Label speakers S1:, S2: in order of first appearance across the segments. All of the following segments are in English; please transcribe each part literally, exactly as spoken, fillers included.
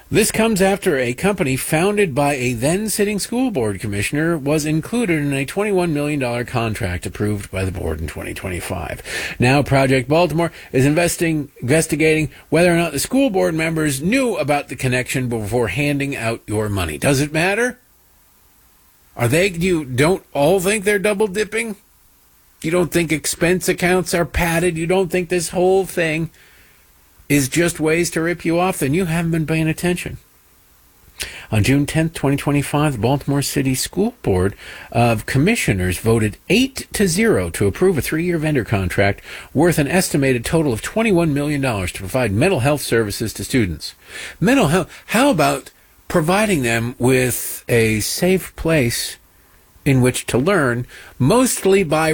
S1: This comes after a company founded by a then-sitting school board commissioner was included in a twenty-one million dollars contract approved by the board in twenty twenty-five. Now Project Baltimore is investing, investigating whether or not the school board members knew about the connection before handing out your money. Does it matter? Are they, you don't all think they're double dipping? You don't think expense accounts are padded? You don't think this whole thing is just ways to rip you off? Then you haven't been paying attention. On June tenth, twenty twenty-five, the Baltimore City School Board of Commissioners voted eight to zero to approve a three-year vendor contract worth an estimated total of twenty-one million dollars to provide mental health services to students. Mental health, how about providing them with a safe place in which to learn, mostly by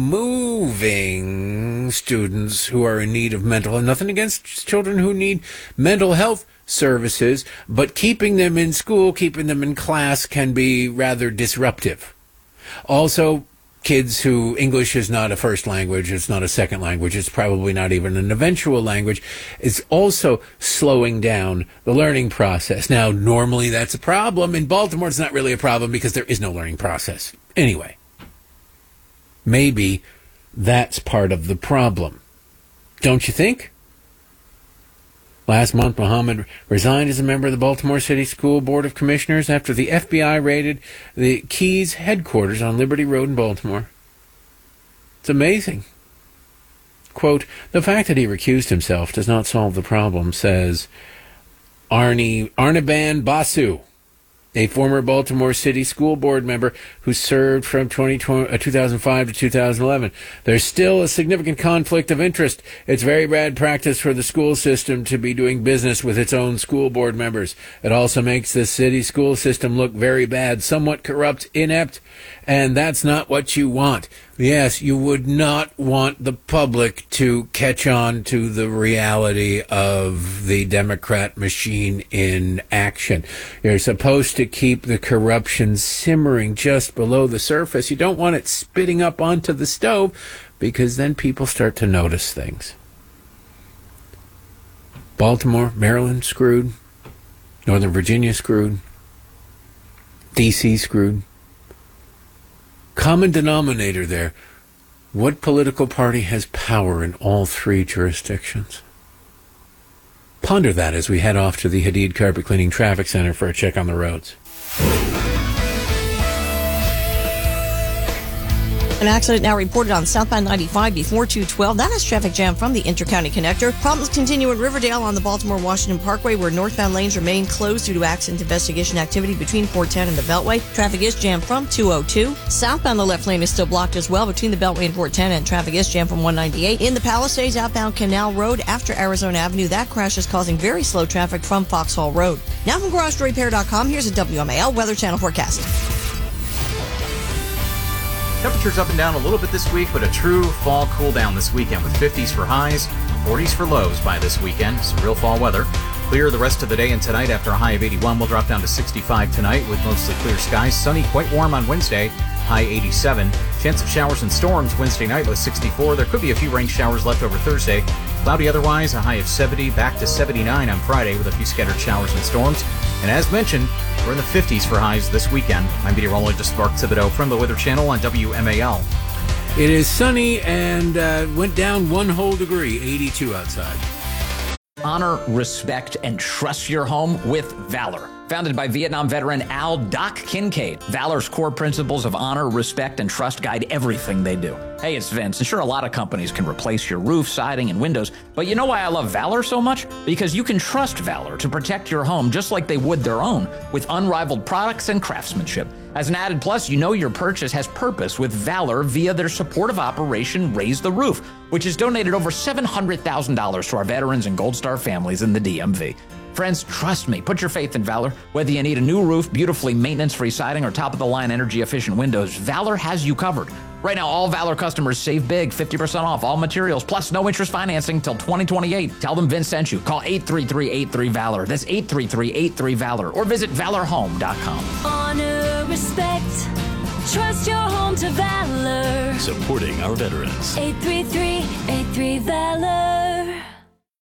S1: removing students who are in need of mental health. Nothing against children who need mental health services, but keeping them in school, keeping them in class can be rather disruptive. Also, kids who English is not a first language, it's not a second language, it's probably not even an eventual language, is also slowing down the learning process. Now, normally that's a problem. In Baltimore, it's not really a problem because there is no learning process. Anyway, maybe that's part of the problem. Don't you think? Last month, Muhammad resigned as a member of the Baltimore City School Board of Commissioners after the F B I raided the Keys headquarters on Liberty Road in Baltimore. It's amazing. Quote, the fact that he recused himself does not solve the problem, says Arnie Arnaban Basu, a former Baltimore City School Board member who served from two thousand five to two thousand eleven. There's still a significant conflict of interest. It's very bad practice for the school system to be doing business with its own school board members. It also makes the city school system look very bad, somewhat corrupt, inept, and that's not what you want. Yes, you would not want the public to catch on to the reality of the Democrat machine in action. You're supposed to keep the corruption simmering just below the surface. You don't want it spitting up onto the stove because then people start to notice things. Baltimore, Maryland, screwed. Northern Virginia, screwed. D C, screwed. Common denominator there. What political party has power in all three jurisdictions? Ponder that as we head off to the Hadid Carpet Cleaning Traffic Center for a check on the roads.
S2: An accident now reported on southbound ninety-five before two twelve. That is traffic jam from the Intercounty Connector. Problems continue in Riverdale on the Baltimore-Washington Parkway, where northbound lanes remain closed due to accident investigation activity between four ten and the Beltway. Traffic is jammed from two oh two. Southbound, the left lane is still blocked as well between the Beltway and four ten, and traffic is jammed from one ninety-eight. In the Palisades, outbound Canal Road after Arizona Avenue, that crash is causing very slow traffic from Foxhall Road. Now from Garage Door Repair dot com, here's a W M A L Weather Channel forecast.
S3: Temperatures up and down a little bit this week, but a true fall cool down this weekend with fifties for highs, forties for lows by this weekend. Some real fall weather. Clear the rest of the day and tonight after a high of eighty-one. We'll drop down to sixty-five tonight with mostly clear skies. Sunny, quite warm on Wednesday, high eighty-seven. Chance of showers and storms Wednesday night, low sixty-four. There could be a few rain showers left over Thursday. Cloudy otherwise, a high of seventy, back to seventy-nine on Friday with a few scattered showers and storms. And as mentioned, we're in the fifties for highs this weekend. I'm meteorologist Mark Thibodeau from the Weather Channel on W M A L.
S1: It is sunny and uh, went down one whole degree, eighty-two outside.
S4: Honor, respect, and trust your home with Valor. Founded by Vietnam veteran Al Doc Kincaid, Valor's core principles of honor, respect, and trust guide everything they do. Hey, it's Vince, and sure, a lot of companies can replace your roof, siding, and windows, but you know why I love Valor so much? Because you can trust Valor to protect your home just like they would their own, with unrivaled products and craftsmanship. As an added plus, you know your purchase has purpose with Valor via their supportive operation Raise the Roof, which has donated over seven hundred thousand dollars to our veterans and Gold Star families in the D M V. Friends, trust me, put your faith in Valor. Whether you need a new roof, beautifully maintenance-free siding, or top-of-the-line energy-efficient windows, Valor has you covered. Right now, all Valor customers save big, fifty percent off all materials, plus no interest financing till twenty twenty-eight. Tell them Vince sent you. Call eight three three, eight three, VALOR. That's eight three three, eight three, VALOR. Or visit valor home dot com.
S5: Honor, respect, trust your home to Valor.
S6: Supporting our veterans.
S5: eight three three, eight three, VALOR.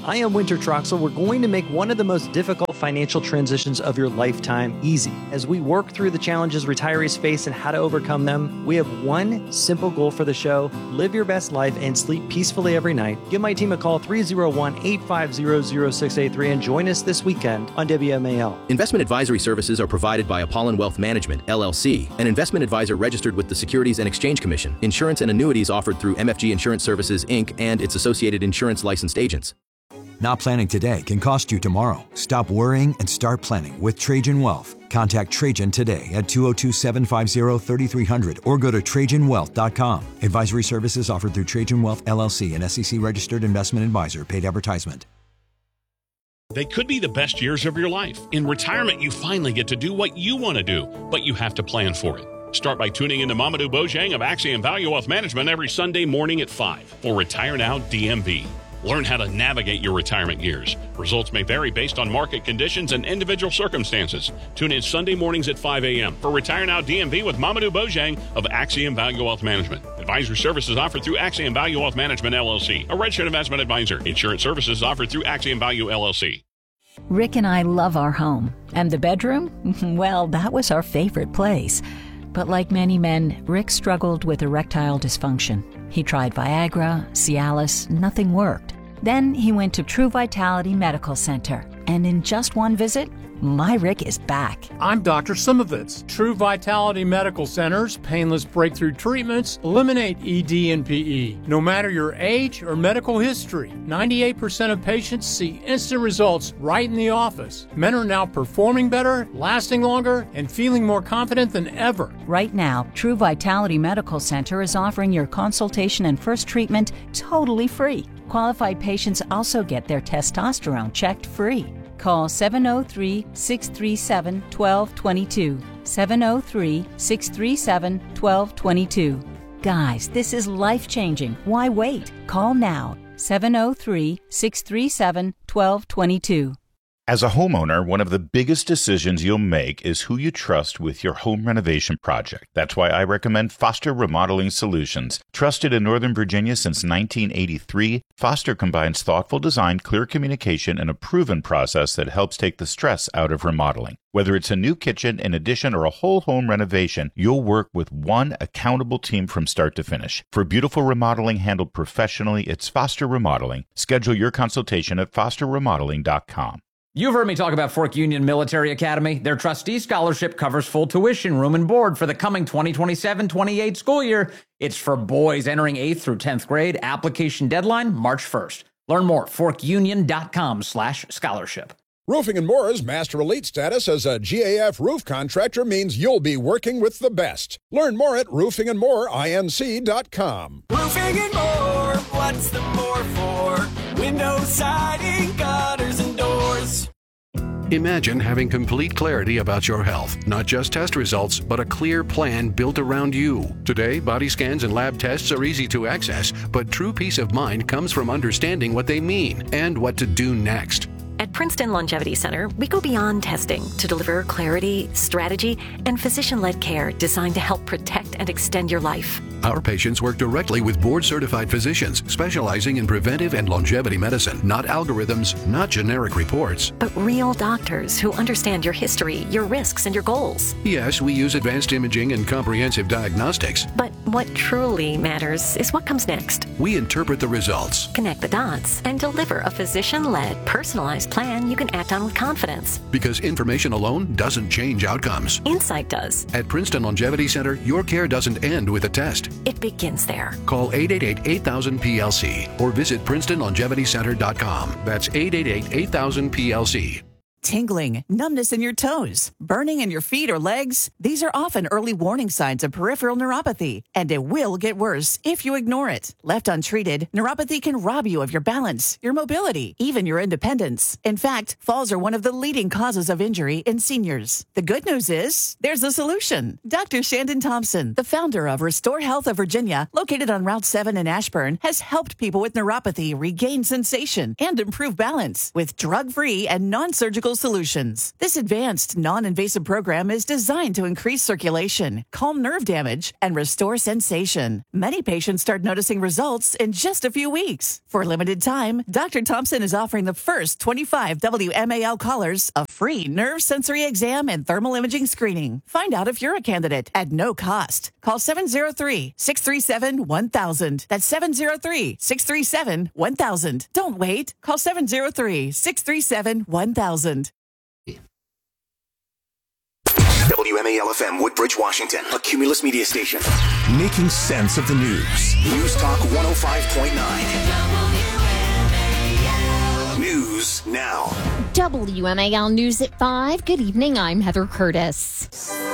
S6: I am Winter Troxel. We're going to make one of the most difficult financial transitions of your lifetime easy. As we work through the challenges retirees face and how to overcome them, we have one simple goal for the show: live your best life and sleep peacefully every night. Give my team a call, three oh one, eight five zero, zero six eight three, and join us this weekend on W M A L.
S7: Investment advisory services are provided by Apollon Wealth Management, L L C, an investment advisor registered with the Securities and Exchange Commission. Insurance and annuities offered through M F G Insurance Services, Incorporated and its associated insurance licensed agents.
S8: Not planning today can cost you tomorrow. Stop worrying and start planning with Trajan Wealth. Contact Trajan today at two oh two, seven five zero, three three zero zero or go to trajan wealth dot com. Advisory services offered through Trajan Wealth, L L C, an S E C-registered investment advisor. Paid advertisement.
S9: They could be the best years of your life. In retirement, you finally get to do what you want to do, but you have to plan for it. Start by tuning into Mamadou Bojang of Axiom Value Wealth Management every Sunday morning at five for Retire Now D M V. Learn how to navigate your retirement years. Results may vary based on market conditions and individual circumstances. Tune in Sunday mornings at five a.m. for Retire Now D M V with Mamadou Bojang of Axiom Value Wealth Management. Advisory services offered through Axiom Value Wealth Management, L L C, a registered investment advisor. Insurance services offered through Axiom Value, L L C.
S10: Rick and I love our home. And the bedroom? Well, that was our favorite place. But like many men, Rick struggled with erectile dysfunction. He tried Viagra, Cialis, nothing worked. Then he went to True Vitality Medical Center, and in just one visit, my Rick is back.
S11: I'm Doctor Simovitz. True Vitality Medical Center's painless breakthrough treatments eliminate E D and P E. No matter your age or medical history, ninety-eight percent of patients see instant results right in the office. Men are now performing better, lasting longer, and feeling more confident than ever.
S10: Right now, True Vitality Medical Center is offering your consultation and first treatment totally free. Qualified patients also get their testosterone checked free. Call seven oh three, six three seven, one two two two. seven oh three, six three seven, one two two two. Guys, this is life-changing. Why wait? Call now. seven oh three, six three seven, one two two two.
S12: As a homeowner, one of the biggest decisions you'll make is who you trust with your home renovation project. That's why I recommend Foster Remodeling Solutions. Trusted in Northern Virginia since nineteen eighty-three, Foster combines thoughtful design, clear communication, and a proven process that helps take the stress out of remodeling. Whether it's a new kitchen, an addition, or a whole home renovation, you'll work with one accountable team from start to finish. For beautiful remodeling handled professionally, it's Foster Remodeling. Schedule your consultation at foster remodeling dot com.
S4: You've heard me talk about Fork Union Military Academy. Their trustee scholarship covers full tuition, room, and board for the coming twenty twenty-seven twenty-eight school year. It's for boys entering eighth through tenth grade. Application deadline, March first. Learn more, fork union dot com slash scholarship.
S13: Roofing and More's Master Elite status as a G A F roof contractor means you'll be working with the best. Learn more at roofing and more inc dot com.
S14: Roofing and More, what's the more for? Windows, siding, gutters, and doors.
S15: Imagine having complete clarity about your health, not just test results, but a clear plan built around you. Today, body scans and lab tests are easy to access, but true peace of mind comes from understanding what they mean and what to do next.
S16: At Princeton Longevity Center, we go beyond testing to deliver clarity, strategy, and physician-led care designed to help protect and extend your life.
S15: Our patients work directly with board-certified physicians specializing in preventive and longevity medicine, not algorithms, not generic reports.
S16: But real doctors who understand your history, your risks, and your goals.
S15: Yes, we use advanced imaging and comprehensive diagnostics.
S16: But what truly matters is what comes next.
S15: We interpret the results,
S16: connect the dots, and deliver a physician-led, personalized plan you can act on with confidence.
S15: Because information alone doesn't change outcomes.
S16: Insight does.
S15: At Princeton Longevity Center, your care doesn't end with a test.
S16: It begins there.
S15: Call eight eight eight, eight thousand, P L C or visit princeton longevity center dot com. That's eight eight eight, eight thousand, P L C.
S17: Tingling, numbness in your toes, burning in your feet or legs. These are often early warning signs of peripheral neuropathy, and it will get worse if you ignore it. Left untreated, neuropathy can rob you of your balance, your mobility, even your independence. In fact, falls are one of the leading causes of injury in seniors. The good news is, there's a solution. Doctor Shandon Thompson, the founder of Restore Health of Virginia, located on Route seven in Ashburn, has helped people with neuropathy regain sensation and improve balance with drug-free and non-surgical Solutions. This advanced, non-invasive program is designed to increase circulation, calm nerve damage, and restore sensation. Many patients start noticing results in just a few weeks. For a limited time, Doctor Thompson is offering the first twenty-five W M A L callers a free nerve sensory exam and thermal imaging screening. Find out if you're a candidate at no cost. Call seven oh three, six three seven, one thousand. That's seven oh three, six three seven, one thousand. Don't wait. Call seven oh three, six three seven, one thousand.
S18: W M A L F M, Woodbridge, Washington, a Cumulus media station. Making sense of the news. News Talk one oh five point nine. News now.
S19: W M A L News at five. Good evening. I'm Heather Curtis.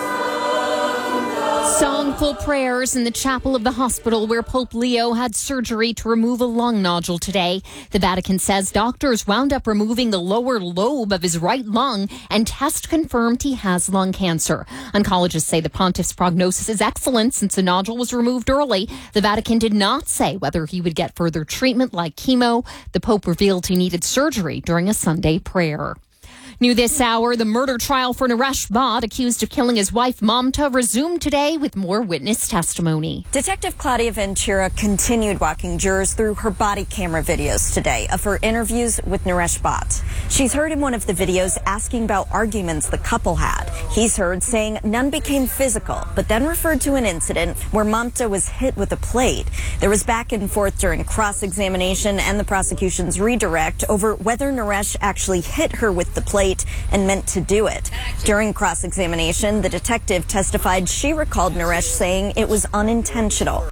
S19: Songful prayers in the chapel of the hospital where Pope Leo had surgery to remove a lung nodule today. The Vatican says doctors wound up removing the lower lobe of his right lung and test confirmed he has lung cancer. Oncologists say the pontiff's prognosis is excellent since the nodule was removed early. The Vatican did not say whether he would get further treatment like chemo. The Pope revealed he needed surgery during a Sunday prayer. New this hour, the murder trial for Naresh Bhatt, accused of killing his wife Mamta, resumed today with more witness testimony.
S2: Detective Claudia Ventura continued walking jurors through her body camera videos today of her interviews with Naresh Bhatt. She's heard in one of the videos asking about arguments the couple had. He's heard saying none became physical, but then referred to an incident where Mamta was hit with a plate. There was back and forth during cross-examination and the prosecution's redirect over whether Naresh actually hit her with the plate and meant to do it. During cross-examination, the detective testified she recalled Naresh saying it was unintentional.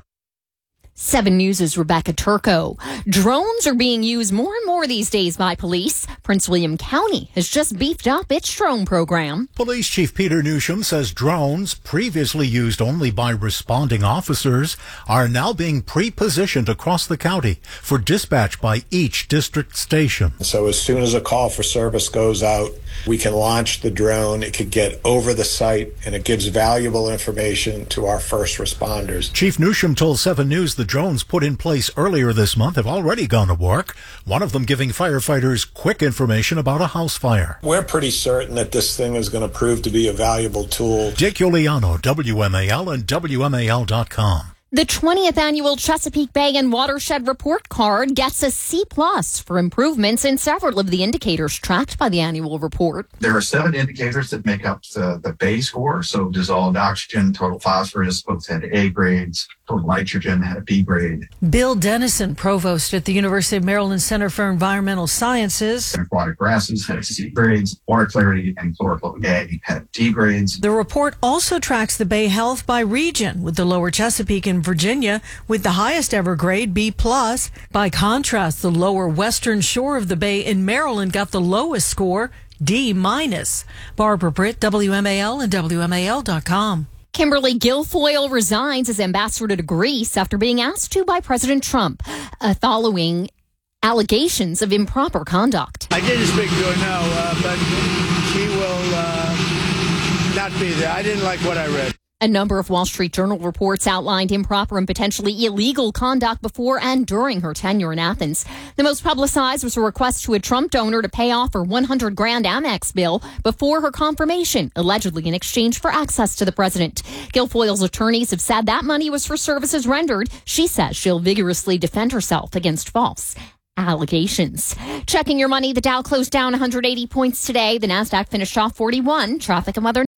S19: seven News' Rebecca Turco. Drones are being used more and more these days by police. Prince William County has just beefed up its drone program.
S20: Police Chief Peter Newsham says drones, previously used only by responding officers, are now being pre-positioned across the county for dispatch by each district station.
S21: So as soon as a call for service goes out, we can launch the drone. It could get over the site, and it gives valuable information to our first responders.
S20: Chief Newsham told seven News the drones put in place earlier this month have already gone to work, one of them giving firefighters quick information about a house fire.
S21: We're pretty certain that this thing is going to prove to be a valuable tool.
S20: Dick Iuliano, W M A L and W M A L dot com.
S19: The twentieth annual Chesapeake Bay and Watershed Report Card gets a C plus for improvements in several of the indicators tracked by the annual report.
S22: There are seven indicators that make up the, the Bay score. So dissolved oxygen, total phosphorus, both had A grades. Total nitrogen had a B grade.
S23: Bill Dennison, provost at the University of Maryland Center for Environmental Sciences.
S22: Aquatic grasses had C grades. Water clarity and chlorophyll A had D grades.
S23: The report also tracks the Bay health by region, with the lower Chesapeake and Virginia with the highest ever grade, B plus. By contrast, the lower western shore of the Bay in Maryland got the lowest score, D minus. Barbara Britt, W M A L and W M A L dot com.
S19: Kimberly Guilfoyle resigns as ambassador to Greece after being asked to by President Trump, uh, following allegations of improper conduct.
S24: I didn't speak to her, no, uh, but she will uh, not be there. I didn't like what I read.
S19: A number of Wall Street Journal reports outlined improper and potentially illegal conduct before and during her tenure in Athens. The most publicized was a request to a Trump donor to pay off her one hundred grand Amex bill before her confirmation, allegedly in exchange for access to the president. Guilfoyle's attorneys have said that money was for services rendered. She says she'll vigorously defend herself against false allegations. Checking your money, the Dow closed down one hundred eighty points today. The Nasdaq finished off forty-one. Traffic and weather.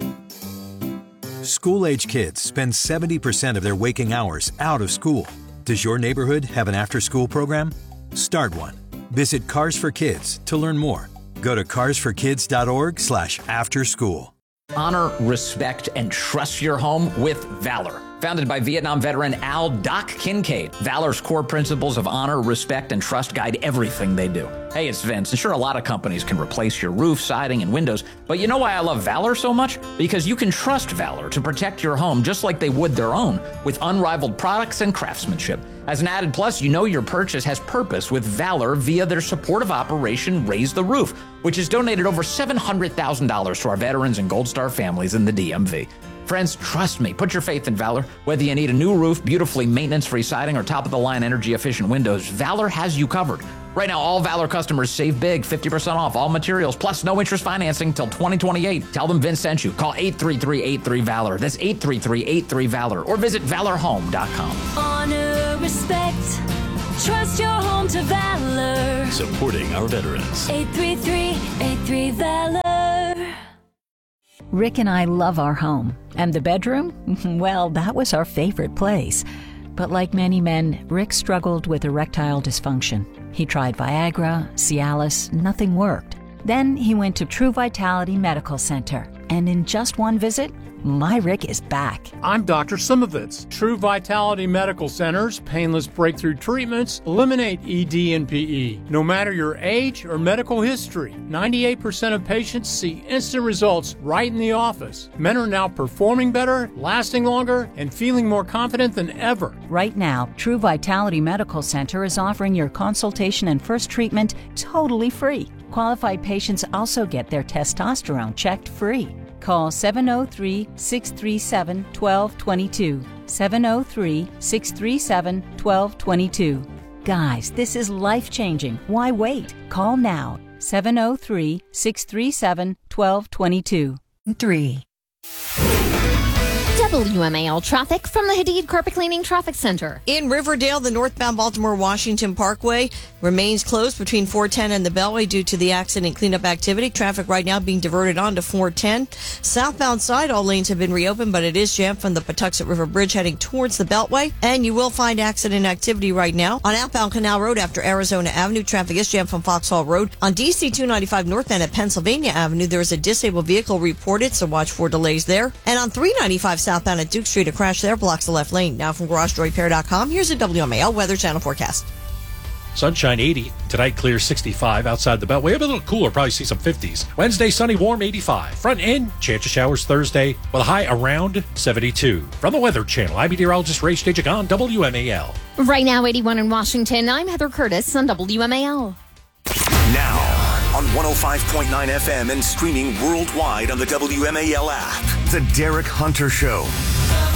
S8: School-age kids spend seventy percent of their waking hours out of school. Does your neighborhood have an after-school program? Start one. Visit Cars for Kids to learn more. Go to cars for kids dot org slash after school.
S4: Honor, respect, and trust your home with Valor. Founded by Vietnam veteran Al Doc Kincaid, Valor's core principles of honor, respect, and trust guide everything they do. Hey, it's Vince, and sure, a lot of companies can replace your roof, siding, and windows, but you know why I love Valor so much? Because you can trust Valor to protect your home just like they would their own, with unrivaled products and craftsmanship. As an added plus, you know your purchase has purpose with Valor via their supportive operation Raise the Roof, which has donated over seven hundred thousand dollars to our veterans and Gold Star families in the D M V. Friends, trust me, put your faith in Valor. Whether you need a new roof, beautifully maintenance-free siding, or top-of-the-line energy-efficient windows, Valor has you covered. Right now, all Valor customers save big, fifty percent off all materials, plus no interest financing till twenty twenty-eight. Tell them Vince sent you. Call eight three three, eight three, VALOR. That's eight three three, eight three, VALOR. Or visit valor home dot com.
S1: Honor, respect, trust your home to Valor.
S3: Supporting our veterans.
S1: eight three three, eight three, VALOR.
S10: Rick and I love our home. And the bedroom? Well, that was our favorite place. But like many men, Rick struggled with erectile dysfunction. He tried Viagra, Cialis, nothing worked. Then he went to True Vitality Medical Center. And in just one visit, my Rick is back.
S11: I'm Doctor Simovitz. True Vitality Medical Center's painless breakthrough treatments eliminate E D and P E. No matter your age or medical history, ninety-eight percent of patients see instant results right in the office. Men are now performing better, lasting longer, and feeling more confident than ever.
S10: Right now, True Vitality Medical Center is offering your consultation and first treatment totally free. Qualified patients also get their testosterone checked free. Call seven oh three, six three seven, one two two two. seven oh three, six three seven, one two two two. Guys, this is life-changing. Why wait? Call now. seven oh three, six three seven, one two two two.
S23: Three.
S19: W M A L traffic from the Hadid Carpet Cleaning Traffic Center.
S2: In Riverdale, the northbound Baltimore-Washington Parkway remains closed between four ten and the Beltway due to the accident cleanup activity. Traffic right now being diverted on to four ten. Southbound side, all lanes have been reopened, but it is jammed from the Patuxent River Bridge heading towards the Beltway. And you will find accident activity right now on outbound Canal Road after Arizona Avenue. Traffic is jammed from Foxhall Road. On D C two ninety-five northbound at Pennsylvania Avenue, there is a disabled vehicle reported, so watch for delays there. And on three ninety-five southbound at Duke Street, a crash there blocks the left lane. Now from Garage Door Repair dot com, here's a W M A L Weather Channel forecast.
S3: Sunshine eighty. Tonight clear sixty-five outside the Beltway. A little cooler, probably see some fifties. Wednesday sunny, warm eighty-five. Front end, chance of showers Thursday with a high around seventy-two. From the Weather Channel, I'm meteorologist Ray Stajic on W M A L.
S19: Right now, eighty-one in Washington. I'm Heather Curtis on W M A L.
S18: Now, on one oh five point nine F M and streaming worldwide on the W M A L app, The Derek Hunter Show.